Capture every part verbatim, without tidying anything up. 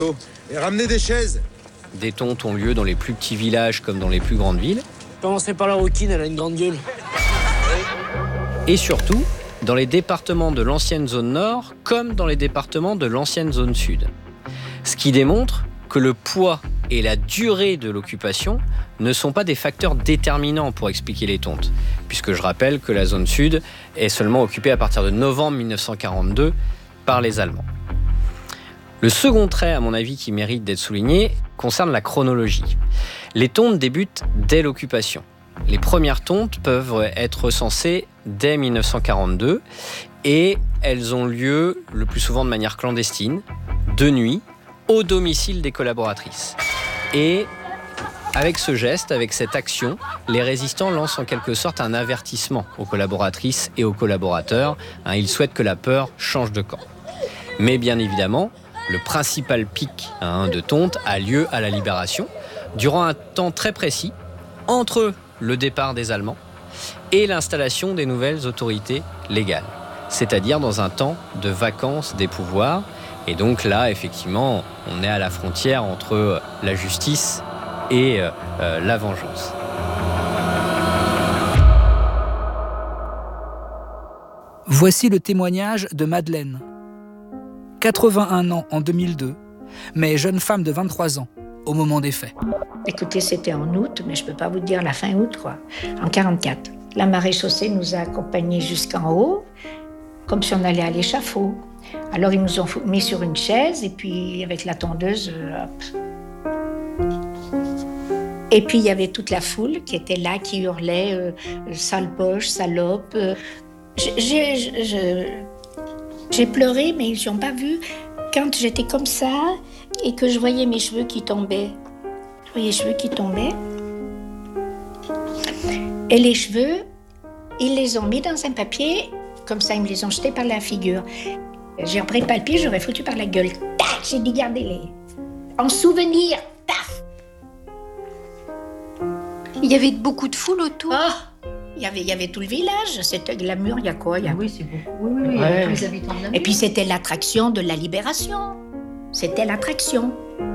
Et ramenez des chaises. Des tontes ont lieu dans les plus petits villages comme dans les plus grandes villes. Commencez par la rouquine, elle a une grande gueule. Et surtout, dans les départements de l'ancienne zone nord comme dans les départements de l'ancienne zone sud. Ce qui démontre que le poids et la durée de l'occupation ne sont pas des facteurs déterminants pour expliquer les tontes, puisque je rappelle que la zone sud est seulement occupée à partir de novembre mille neuf cent quarante-deux par les Allemands. Le second trait, à mon avis, qui mérite d'être souligné, concerne la chronologie. Les tontes débutent dès l'occupation. Les premières tontes peuvent être recensées dès mille neuf cent quarante-deux et elles ont lieu le plus souvent de manière clandestine, de nuit, au domicile des collaboratrices. Et avec ce geste, avec cette action, les résistants lancent en quelque sorte un avertissement aux collaboratrices et aux collaborateurs. Hein, ils souhaitent que la peur change de camp. Mais bien évidemment, le principal pic hein, de tonte a lieu à la Libération, durant un temps très précis, entre le départ des Allemands et l'installation des nouvelles autorités légales, c'est-à-dire dans un temps de vacances des pouvoirs. Et donc là, effectivement, on est à la frontière entre la justice et euh, la vengeance. Voici le témoignage de Madeleine. quatre-vingt-un ans en deux mille deux, mais jeune femme de vingt-trois ans au moment des faits. Écoutez, c'était en août, mais je ne peux pas vous dire la fin août, quoi. En quarante-quatre. La maréchaussée nous a accompagnés jusqu'en haut, comme si on allait à l'échafaud. Alors ils nous ont mis sur une chaise et puis avec la tondeuse, hop. Et puis il y avait toute la foule qui était là, qui hurlait euh, « sale poche, salope euh. ». J'ai, j'ai, j'ai pleuré, mais ils n'ont pas vu. Quand j'étais comme ça et que je voyais mes cheveux qui tombaient, je voyais les cheveux qui tombaient. Et les cheveux, ils les ont mis dans un papier, comme ça ils me les ont jetés par la figure. J'ai repris le papier, j'aurais foutu par la gueule. Tac, j'ai dit gardez-les. En souvenir, paf. Il y avait beaucoup de foule autour. Oh, il y avait, il y avait tout le village. C'était glamour, il y a quoi il y a... Oui, c'est beaucoup. Oui, oui, oui, ouais. Il y a tous les habitants de la Et puis c'était l'attraction de la Libération. C'était l'attraction.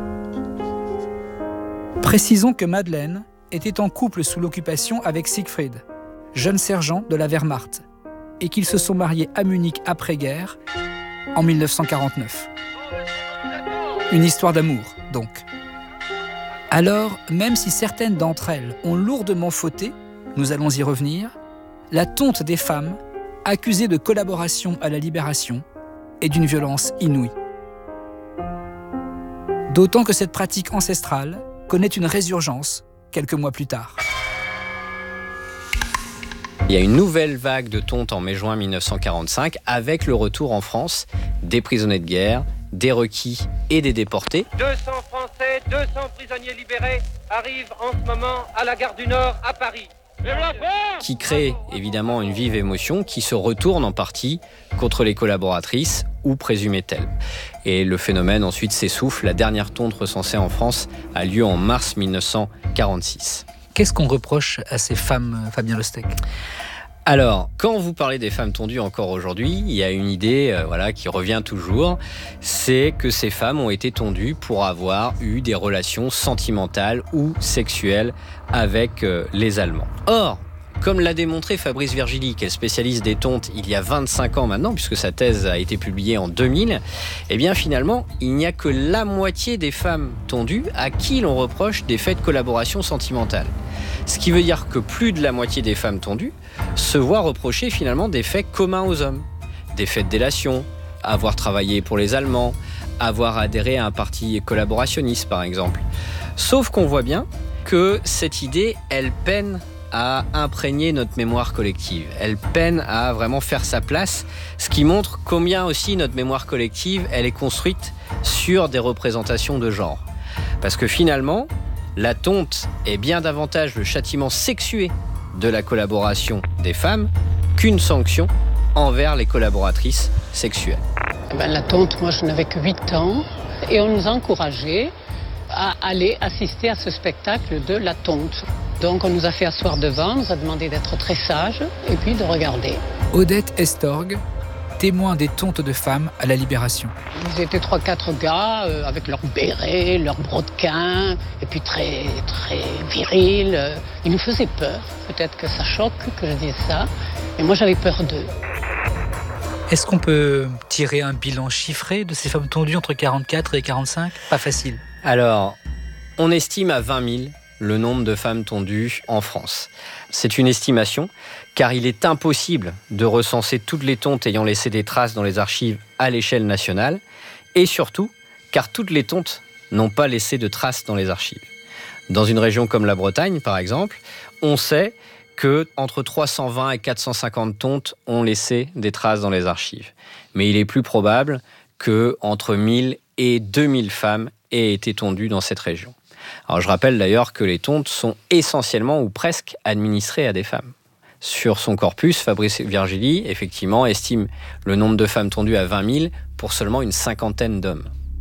Précisons que Madeleine était en couple sous l'occupation avec Siegfried, jeune sergent de la Wehrmacht, et qu'ils se sont mariés à Munich après-guerre, en mille neuf cent quarante-neuf. Une histoire d'amour, donc. Alors, même si certaines d'entre elles ont lourdement fauté, nous allons y revenir, la tonte des femmes, accusée de collaboration à la Libération, est d'une violence inouïe. D'autant que cette pratique ancestrale connaît une résurgence quelques mois plus tard. Il y a une nouvelle vague de tonte en mai-juin mille neuf cent quarante-cinq avec le retour en France des prisonniers de guerre, des requis et des déportés. deux cents Français, deux cents prisonniers libérés arrivent en ce moment à la gare du Nord à Paris. Qui crée évidemment une vive émotion qui se retourne en partie contre les collaboratrices ou présumées telles. Et le phénomène ensuite s'essouffle. La dernière tonte recensée en France a lieu en mars mille neuf cent quarante-six. Qu'est-ce qu'on reproche à ces femmes, Fabien Lostec ? Alors, quand vous parlez des femmes tondues encore aujourd'hui, il y a une idée euh, voilà, qui revient toujours, c'est que ces femmes ont été tondues pour avoir eu des relations sentimentales ou sexuelles avec euh, les Allemands. Or, comme l'a démontré Fabrice Virgili, qui est spécialiste des tontes il y a vingt-cinq ans maintenant, puisque sa thèse a été publiée en deux mille, eh bien finalement, il n'y a que la moitié des femmes tondues à qui l'on reproche des faits de collaboration sentimentale. Ce qui veut dire que plus de la moitié des femmes tondues se voient reprocher finalement des faits communs aux hommes. Des faits de délation, avoir travaillé pour les Allemands, avoir adhéré à un parti collaborationniste par exemple. Sauf qu'on voit bien que cette idée, elle peine à imprégner notre mémoire collective. Elle peine à vraiment faire sa place, ce qui montre combien aussi notre mémoire collective, elle est construite sur des représentations de genre. Parce que finalement, la tonte est bien davantage le châtiment sexué de la collaboration des femmes qu'une sanction envers les collaboratrices sexuelles. Ben, la tonte, moi je n'avais que huit ans et on nous a encouragés à aller assister à ce spectacle de la tonte. Donc on nous a fait asseoir devant, on nous a demandé d'être très sages et puis de regarder. Odette Estorg, témoins des tontes de femmes à la Libération. Ils étaient trois, quatre gars euh, avec leurs bérets, leurs brodequins, et puis très, très virils. Ils nous faisaient peur. Peut-être que ça choque que je dise ça, mais moi j'avais peur d'eux. Est-ce qu'on peut tirer un bilan chiffré de ces femmes tondues entre quarante-quatre et quarante-cinq? Pas facile. Alors, on estime à vingt mille le nombre de femmes tondues en France. C'est une estimation, car il est impossible de recenser toutes les tontes ayant laissé des traces dans les archives à l'échelle nationale, et surtout, car toutes les tontes n'ont pas laissé de traces dans les archives. Dans une région comme la Bretagne, par exemple, on sait que entre trois cent vingt et quatre cent cinquante tontes ont laissé des traces dans les archives. Mais il est plus probable que entre mille et deux mille femmes aient été tondues dans cette région. Alors je rappelle d'ailleurs que les tontes sont essentiellement ou presque administrées à des femmes. Sur son corpus, Fabrice Virgili, effectivement, estime le nombre de femmes tondues à vingt mille pour seulement une cinquantaine d'hommes.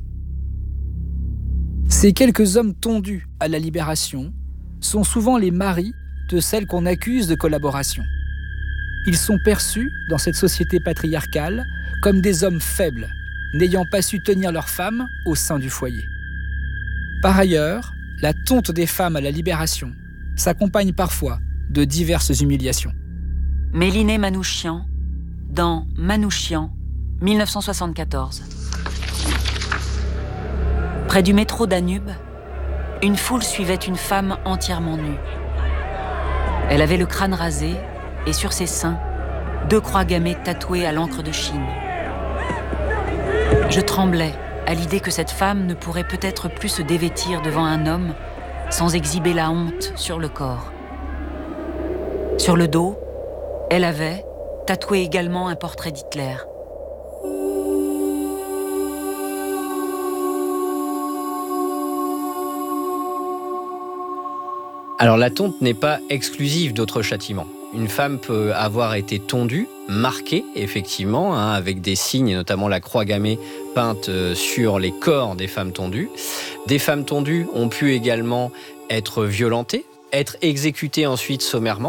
Ces quelques hommes tondus à la Libération sont souvent les maris de celles qu'on accuse de collaboration. Ils sont perçus, dans cette société patriarcale, comme des hommes faibles, n'ayant pas su tenir leurs femmes au sein du foyer. Par ailleurs, la tonte des femmes à la Libération s'accompagne parfois de diverses humiliations. Mélinée Manouchian, dans Manouchian, mille neuf cent soixante-quatorze. Près du métro Danube, une foule suivait une femme entièrement nue. Elle avait le crâne rasé et sur ses seins, deux croix gammées tatouées à l'encre de Chine. Je tremblais à l'idée que cette femme ne pourrait peut-être plus se dévêtir devant un homme sans exhiber la honte sur le corps. Sur le dos, elle avait tatoué également un portrait d'Hitler. Alors la tonte n'est pas exclusive d'autres châtiments. Une femme peut avoir été tondue, marquée effectivement, hein, avec des signes, et notamment la croix gammée peinte sur les corps des femmes tondues. Des femmes tondues ont pu également être violentées, être exécutées ensuite sommairement.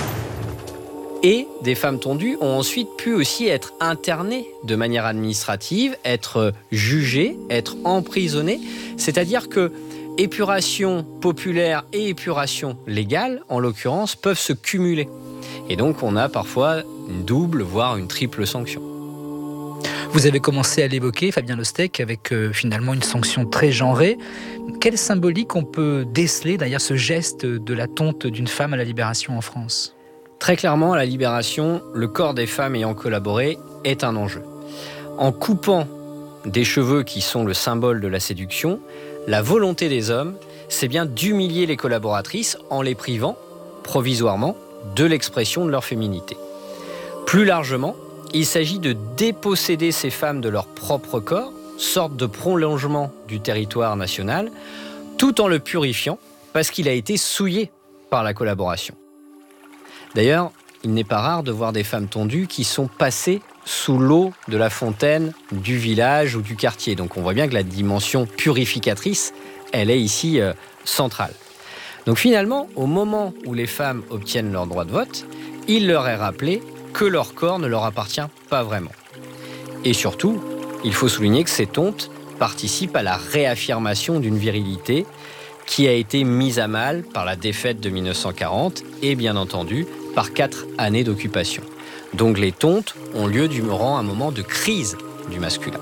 Et des femmes tondues ont ensuite pu aussi être internées de manière administrative, être jugées, être emprisonnées. C'est-à-dire que épuration populaire et épuration légale, en l'occurrence, peuvent se cumuler. Et donc, on a parfois une double, voire une triple sanction. Vous avez commencé à l'évoquer, Fabien Lostec, avec euh, finalement une sanction très genrée. Quelle symbolique on peut déceler derrière ce geste de la tonte d'une femme à la Libération en France? Très clairement, à la Libération, le corps des femmes ayant collaboré est un enjeu. En coupant des cheveux qui sont le symbole de la séduction, la volonté des hommes, c'est bien d'humilier les collaboratrices en les privant, provisoirement, de l'expression de leur féminité. Plus largement, il s'agit de déposséder ces femmes de leur propre corps, sorte de prolongement du territoire national, tout en le purifiant parce qu'il a été souillé par la collaboration. D'ailleurs, il n'est pas rare de voir des femmes tondues qui sont passées sous l'eau de la fontaine du village ou du quartier. Donc on voit bien que la dimension purificatrice, elle est ici euh, centrale. Donc finalement, au moment où les femmes obtiennent leur droit de vote, il leur est rappelé que leur corps ne leur appartient pas vraiment. Et surtout, il faut souligner que ces tontes participent à la réaffirmation d'une virilité qui a été mise à mal par la défaite de mille neuf cent quarante et bien entendu par quatre années d'occupation. Donc les tontes ont lieu durant un moment de crise du masculin.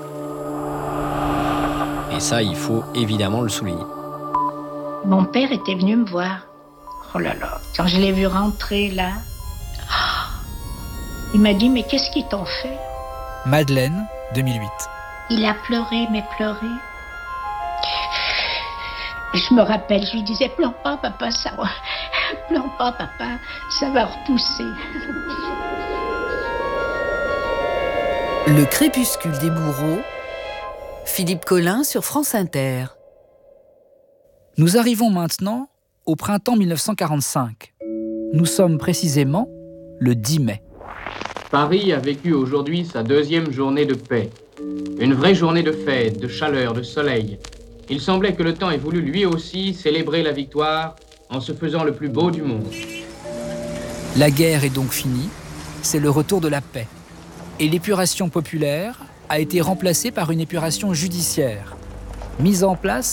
Et ça, il faut évidemment le souligner. Mon père était venu me voir. Oh là là, quand je l'ai vu rentrer là, il m'a dit, mais qu'est-ce qu'ils t'ont fait? Madeleine, deux mille huit. Il a pleuré, mais pleuré. Je me rappelle, je lui disais, pleure pas, papa, ça va. Pleure pas, papa, ça va repousser. Le crépuscule des bourreaux, Philippe Collin sur France Inter. Nous arrivons maintenant au printemps mille neuf cent quarante-cinq. Nous sommes précisément le dix mai. Paris a vécu aujourd'hui sa deuxième journée de paix. Une vraie journée de fête, de chaleur, de soleil. Il semblait que le temps ait voulu lui aussi célébrer la victoire en se faisant le plus beau du monde. La guerre est donc finie, c'est le retour de la paix. Et l'épuration populaire a été remplacée par une épuration judiciaire, mise en place